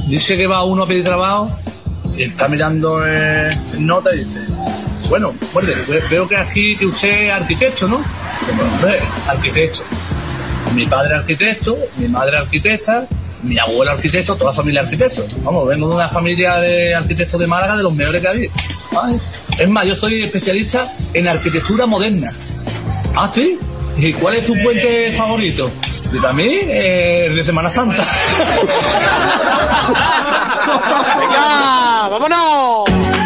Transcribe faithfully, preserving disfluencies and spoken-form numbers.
Dice que va uno a pedir trabajo y está mirando eh, en nota y dice, bueno, muerde, veo que aquí que usted es arquitecto, ¿no? Hombre, arquitecto. Mi padre es arquitecto, mi madre es arquitecta, mi abuelo es arquitecto, toda la familia es arquitecto. Vamos, vengo de una familia de arquitectos de Málaga de los mejores que había. ¿Vale? Es más, yo soy especialista en arquitectura moderna. ¿Ah, sí? ¿Y cuál es su puente favorito? Y para mí, eh, el de Semana Santa. ¡Venga! ¡Vámonos!